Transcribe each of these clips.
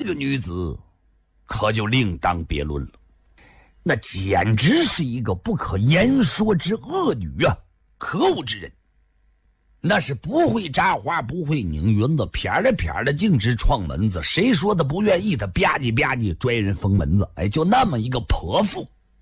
个女子可就另当别论了，那简直是一个不可言说之恶女啊，可恶之人。那是不会扎花，不会拧云子，撇了撇了径直撞门子，谁说的不愿意，他吧唧吧唧拽人封门子。哎，就那么一个泼妇。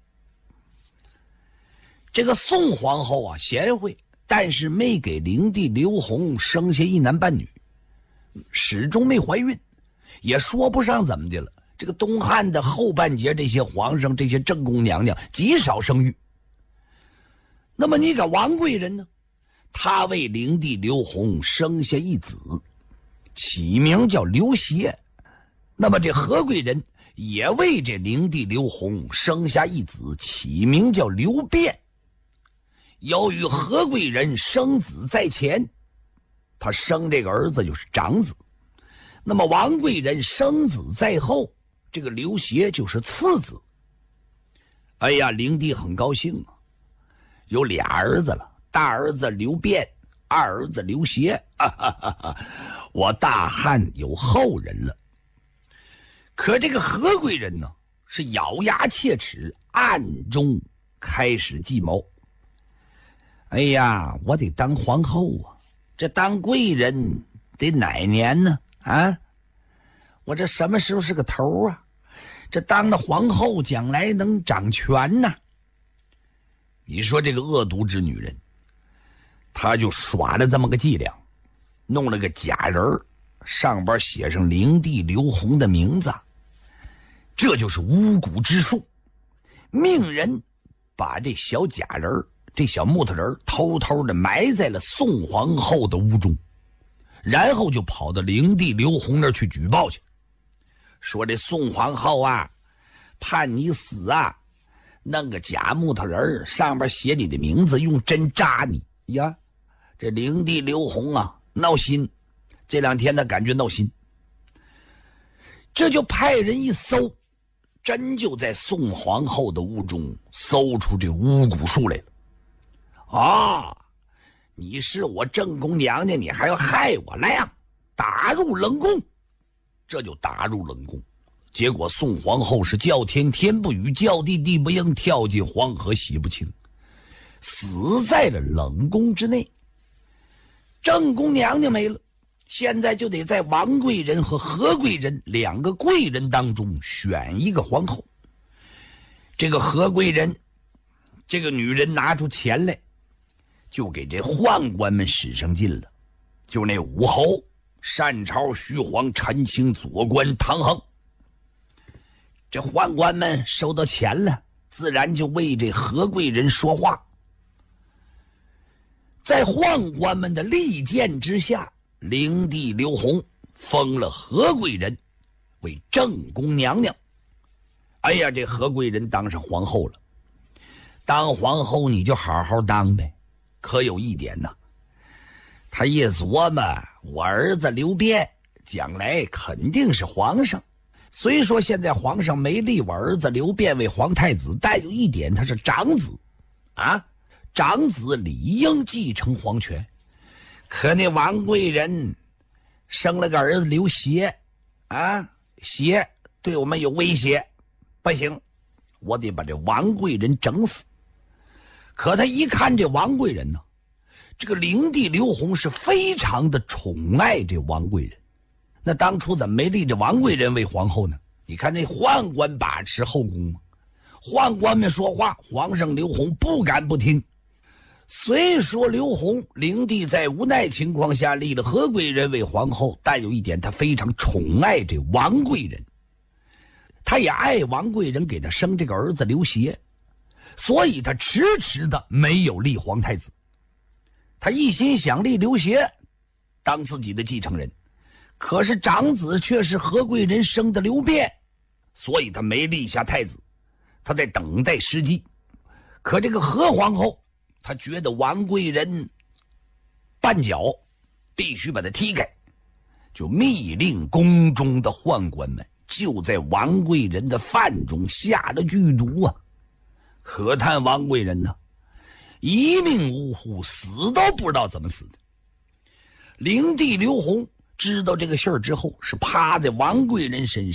这个宋皇后啊，贤惠，但是没给灵帝刘弘生下一男半女，始终没怀孕，也说不上怎么的了。这个东汉的后半截，这些皇上，这些正宫娘娘极少生育。那么你个王贵人呢，他为灵帝刘弘生下一子，起名叫刘协。那么这何贵人也为这灵帝刘弘生下一子，起名叫刘辩。由于何贵人生子在前，他生这个儿子就是长子。那么王贵人生子在后，这个刘协就是次子。哎呀，灵帝很高兴啊，有俩儿子了，大儿子刘辩，二儿子刘协，我大汉有后人了。可这个何贵人呢，是咬牙切齿，暗中开始计谋。哎呀，我得当皇后啊，这当贵人得哪年呢？啊，我这什么时候是个头啊？这当了皇后将来能掌权呢？你说这个恶毒之女人，她就耍了这么个伎俩，弄了个假人，上边写上灵帝刘弘的名字，这就是巫蛊之术。命人把这小假人，这小木头人偷偷的埋在了宋皇后的屋中，然后就跑到灵帝刘弘那儿去举报去，说这宋皇后啊，判你死啊，弄个假木头人，上边写你的名字，用针扎你呀。这灵帝刘弘啊，闹心，这两天他感觉闹心，这就派人一搜，真就在宋皇后的屋中搜出这巫蛊术来了。啊，你是我正宫娘娘，你还要害我，来呀，打入冷宫。这就打入冷宫，结果宋皇后是叫天天不语，叫地地不应，跳进黄河洗不清，死在了冷宫之内。正宫娘娘没了，现在就得在王贵人和何贵人两个贵人当中选一个皇后。这个何贵人，这个女人拿出钱来，就给这宦官们使上劲了，就那武侯单超、徐晃、陈清、左官、唐衡，这宦官们收到钱了，自然就为这何贵人说话。在宦官们的力荐之下，灵帝刘弘封了何贵人为正宫娘娘。哎呀，这何贵人当上皇后了。当皇后你就好好当呗，可有一点呢，他一琢磨，我儿子刘辩将来肯定是皇上，虽说现在皇上没立我儿子刘辩为皇太子，但有一点他是长子啊，长子理应继承皇权。可那王贵人生了个儿子刘协啊，协对我们有威胁，不行，我得把这王贵人整死。可他一看这王贵人呢，这个灵帝刘弘是非常的宠爱这王贵人，那当初怎么没立这王贵人为皇后呢？你看那宦官把持后宫嘛，宦官们说话，皇上刘弘不敢不听。虽说刘弘灵帝在无奈情况下立了何贵人为皇后，但有一点他非常宠爱这王贵人，他也爱王贵人给他生这个儿子刘协，所以他迟迟的没有立皇太子。他一心想立刘协当自己的继承人，可是长子却是何贵人生的刘辩，所以他没立下太子，他在等待时机。可这个何皇后，他觉得王贵人绊脚，必须把他踢开，就密令宫中的宦官们就在王贵人的饭中下了剧毒啊。可叹王贵人呢，一命呜呼，死都不知道怎么死的。灵帝刘弘知道这个事儿之后，是趴在王贵人身上